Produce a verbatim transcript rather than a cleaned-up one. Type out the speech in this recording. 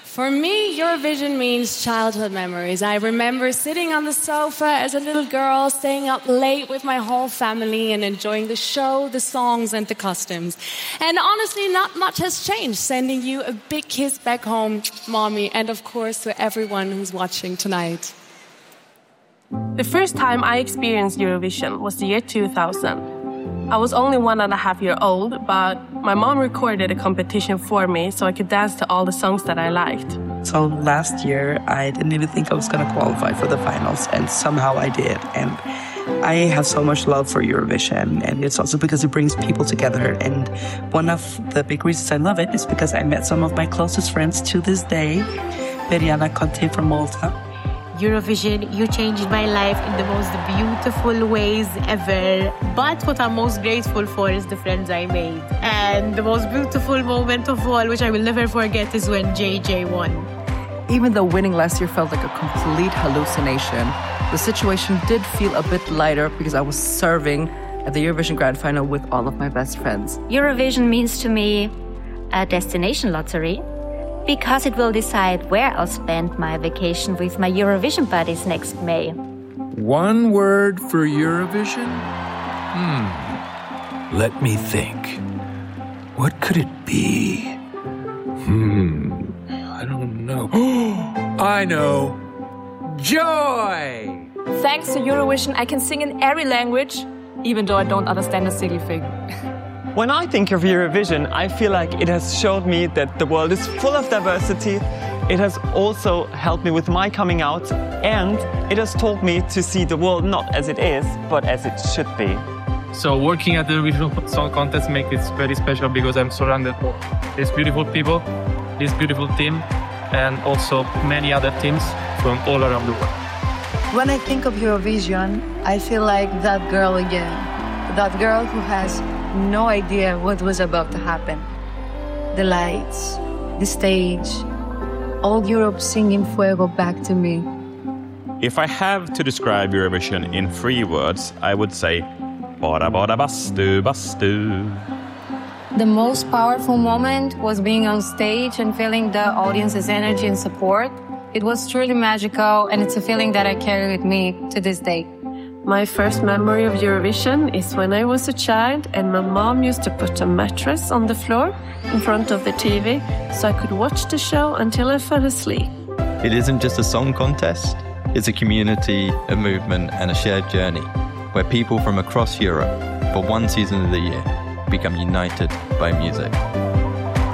For me, Eurovision means childhood memories. I remember sitting on the sofa as a little girl, staying up late with my whole family and enjoying the show, the songs and the costumes. And honestly, not much has changed. Sending you a big kiss back home, Mommy, and of course to everyone who's watching tonight. The first time I experienced Eurovision was the year two thousand. I was only one and a half year old, but my mom recorded a competition for me so I could dance to all the songs that I liked. So last year, I didn't even think I was going to qualify for the finals, and somehow I did. And I have so much love for Eurovision, and it's also because it brings people together. And one of the big reasons I love it is because I met some of my closest friends to this day, Veriana Conte from Malta. Eurovision, you changed my life in the most beautiful ways ever. But what I'm most grateful for is the friends I made. And the most beautiful moment of all, which I will never forget, is when J J won. Even though winning last year felt like a complete hallucination, the situation did feel a bit lighter because I was serving at the Eurovision Grand Final with all of my best friends. Eurovision means to me a destination lottery, because it will decide where I'll spend my vacation with my Eurovision buddies next May. One word for Eurovision? Hmm. Let me think. What could it be? Hmm. I don't know. I know. Joy! Thanks to Eurovision, I can sing in every language, even though I don't understand a single thing. When I think of Eurovision, I feel like it has showed me that the world is full of diversity. It has also helped me with my coming out, and it has taught me to see the world not as it is, but as it should be. So working at the Eurovision Song Contest makes it very special because I'm surrounded by these beautiful people, this beautiful team, and also many other teams from all around the world. When I think of Eurovision, I feel like that girl again. That girl who has no idea what was about to happen. The lights, the stage, all Europe singing Fuego back to me. If I have to describe Eurovision in three words, I would say Bara bara bastu bastu. The most powerful moment was being on stage and feeling the audience's energy and support. It was truly magical, and it's a feeling that I carry with me to this day. My first memory of Eurovision is when I was a child and my mom used to put a mattress on the floor in front of the T V so I could watch the show until I fell asleep. It isn't just a song contest, it's a community, a movement and a shared journey where people from across Europe, for one season of the year, become united by music.